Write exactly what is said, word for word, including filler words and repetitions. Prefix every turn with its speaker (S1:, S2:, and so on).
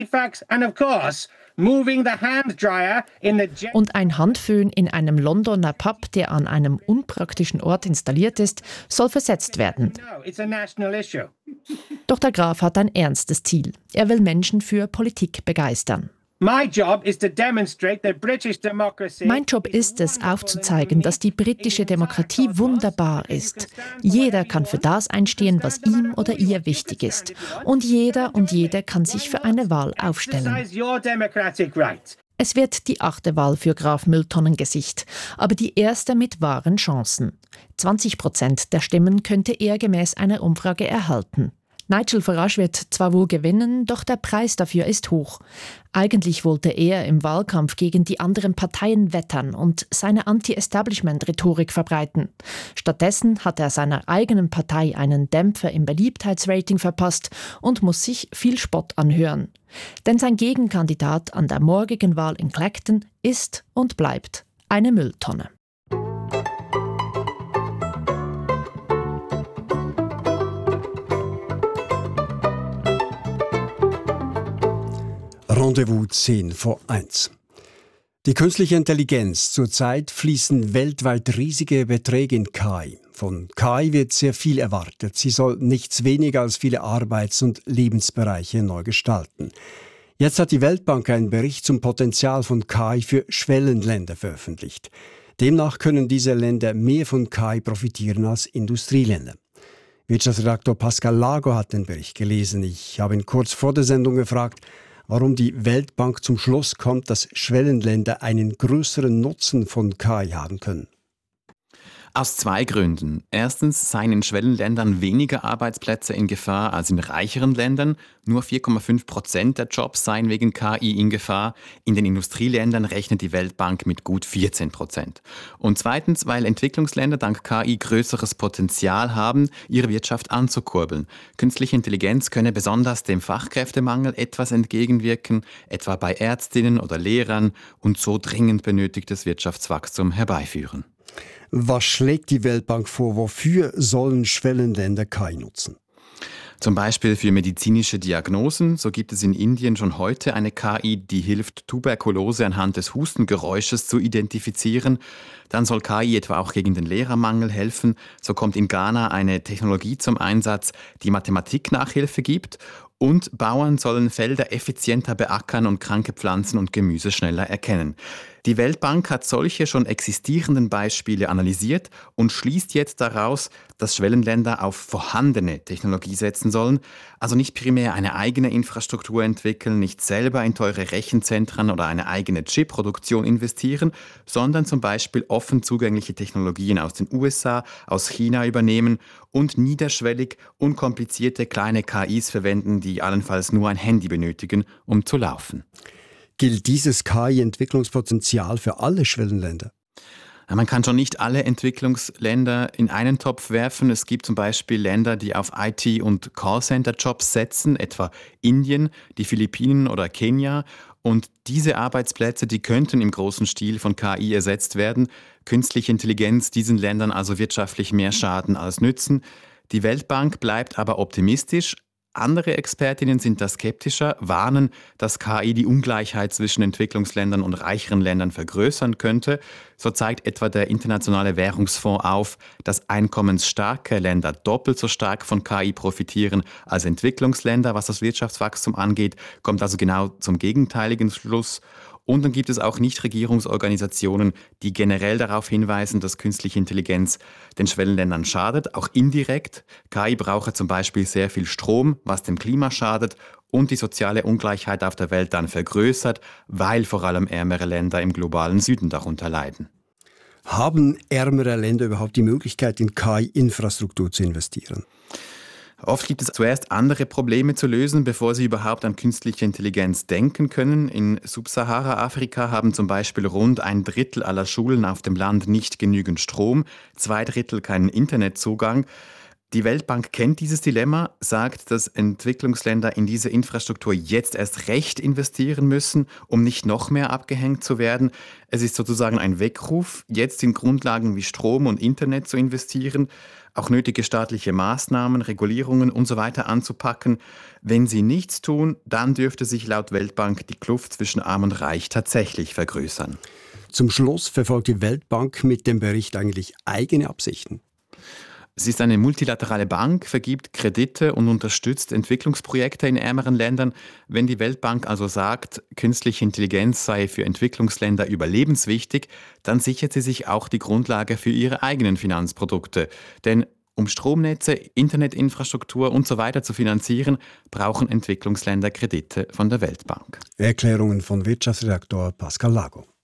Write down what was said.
S1: Und ein Handföhn in einem Londoner Pub, der an einem unpraktischen Ort installiert ist, soll versetzt werden. Doch der Graf hat ein ernstes Ziel. Er will Menschen für Politik begeistern. Mein Job ist es, aufzuzeigen, dass die britische Demokratie wunderbar ist. Jeder kann für das einstehen, was ihm oder ihr wichtig ist. Und jeder und jede kann sich für eine Wahl aufstellen. Es wird die achte Wahl für Graf Mülltonnengesicht, aber die erste mit wahren Chancen. zwanzig Prozent der Stimmen könnte er gemäß einer Umfrage erhalten. Nigel Farage wird zwar wohl gewinnen, doch der Preis dafür ist hoch. Eigentlich wollte er im Wahlkampf gegen die anderen Parteien wettern und seine Anti-Establishment-Rhetorik verbreiten. Stattdessen hat er seiner eigenen Partei einen Dämpfer im Beliebtheitsrating verpasst und muss sich viel Spott anhören. Denn sein Gegenkandidat an der morgigen Wahl in Clacton ist und bleibt eine Mülltonne.
S2: Rendezvous zehn vor eins. Die künstliche Intelligenz. Zurzeit fließen weltweit riesige Beträge in K I. Von K I wird sehr viel erwartet. Sie soll nichts weniger als viele Arbeits- und Lebensbereiche neu gestalten. Jetzt hat die Weltbank einen Bericht zum Potenzial von K I für Schwellenländer veröffentlicht. Demnach können diese Länder mehr von K I profitieren als Industrieländer. Wirtschaftsredaktor Pascal Lago hat den Bericht gelesen. Ich habe ihn kurz vor der Sendung gefragt, warum die Weltbank zum Schluss kommt, dass Schwellenländer einen größeren Nutzen von K I haben können.
S3: Aus zwei Gründen. Erstens seien in Schwellenländern weniger Arbeitsplätze in Gefahr als in reicheren Ländern. Nur vier Komma fünf Prozent der Jobs seien wegen K I in Gefahr. In den Industrieländern rechnet die Weltbank mit gut vierzehn Prozent. Und zweitens, weil Entwicklungsländer dank K I größeres Potenzial haben, ihre Wirtschaft anzukurbeln. Künstliche Intelligenz könne besonders dem Fachkräftemangel etwas entgegenwirken, etwa bei Ärztinnen oder Lehrern, und so dringend benötigtes Wirtschaftswachstum herbeiführen.
S2: Was schlägt die Weltbank vor? Wofür sollen Schwellenländer K I nutzen?
S3: Zum Beispiel für medizinische Diagnosen. So gibt es in Indien schon heute eine K I, die hilft, Tuberkulose anhand des Hustengeräusches zu identifizieren. Dann soll K I etwa auch gegen den Lehrermangel helfen. So kommt in Ghana eine Technologie zum Einsatz, die Mathematiknachhilfe gibt. Und Bauern sollen Felder effizienter beackern und kranke Pflanzen und Gemüse schneller erkennen. Die Weltbank hat solche schon existierenden Beispiele analysiert und schließt jetzt daraus, dass Schwellenländer auf vorhandene Technologie setzen sollen, also nicht primär eine eigene Infrastruktur entwickeln, nicht selber in teure Rechenzentren oder eine eigene Chipproduktion investieren, sondern zum Beispiel offen zugängliche Technologien aus den U S A, aus China übernehmen und niederschwellig unkomplizierte kleine K Is verwenden, die allenfalls nur ein Handy benötigen, um zu laufen.
S2: Gilt dieses K I-Entwicklungspotenzial für alle Schwellenländer?
S3: Man kann schon nicht alle Entwicklungsländer in einen Topf werfen. Es gibt zum Beispiel Länder, die auf I T- und Callcenter-Jobs setzen, etwa Indien, die Philippinen oder Kenia. Und diese Arbeitsplätze, die könnten im großen Stil von K I ersetzt werden. Künstliche Intelligenz diesen Ländern also wirtschaftlich mehr schaden als nützen. Die Weltbank bleibt aber optimistisch. Andere Expertinnen sind da skeptischer, warnen, dass K I die Ungleichheit zwischen Entwicklungsländern und reicheren Ländern vergrößern könnte. So zeigt etwa der Internationale Währungsfonds auf, dass einkommensstarke Länder doppelt so stark von K I profitieren als Entwicklungsländer, was das Wirtschaftswachstum angeht, kommt also genau zum gegenteiligen Schluss. Und dann gibt es auch Nichtregierungsorganisationen, die generell darauf hinweisen, dass künstliche Intelligenz den Schwellenländern schadet, auch indirekt. K I brauche zum Beispiel sehr viel Strom, was dem Klima schadet und die soziale Ungleichheit auf der Welt dann vergrößert, weil vor allem ärmere Länder im globalen Süden darunter leiden.
S2: Haben ärmere Länder überhaupt die Möglichkeit, in K I-Infrastruktur zu investieren?
S3: Oft gibt es zuerst andere Probleme zu lösen, bevor sie überhaupt an künstliche Intelligenz denken können. In Subsahara-Afrika haben zum Beispiel rund ein Drittel aller Schulen auf dem Land nicht genügend Strom, zwei Drittel keinen Internetzugang. Die Weltbank kennt dieses Dilemma, sagt, dass Entwicklungsländer in diese Infrastruktur jetzt erst recht investieren müssen, um nicht noch mehr abgehängt zu werden. Es ist sozusagen ein Weckruf, jetzt in Grundlagen wie Strom und Internet zu investieren, auch nötige staatliche Maßnahmen, Regulierungen und so weiter anzupacken. Wenn sie nichts tun, dann dürfte sich laut Weltbank die Kluft zwischen Arm und Reich tatsächlich vergrößern.
S2: Zum Schluss verfolgt die Weltbank mit dem Bericht eigentlich eigene Absichten.
S3: Sie ist eine multilaterale Bank, vergibt Kredite und unterstützt Entwicklungsprojekte in ärmeren Ländern. Wenn die Weltbank also sagt, künstliche Intelligenz sei für Entwicklungsländer überlebenswichtig, dann sichert sie sich auch die Grundlage für ihre eigenen Finanzprodukte. Denn um Stromnetze, Internetinfrastruktur und so weiter zu finanzieren, brauchen Entwicklungsländer Kredite von der Weltbank.
S2: Erklärungen von Wirtschaftsredaktor Pascal Lago.